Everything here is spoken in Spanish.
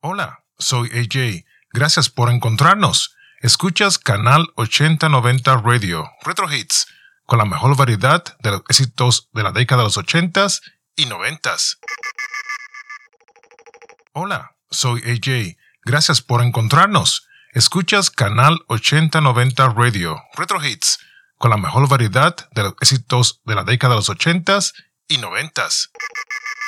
Hola, soy AJ. Gracias por encontrarnos. Escuchas Canal 8090 Radio, Retro Hits, con la mejor variedad de los éxitos de la década de los 80s y 90s. Hola, soy AJ. Gracias por encontrarnos. Escuchas Canal 8090 Radio, Retro Hits, con la mejor variedad de los éxitos de la década de los 80s y 90s.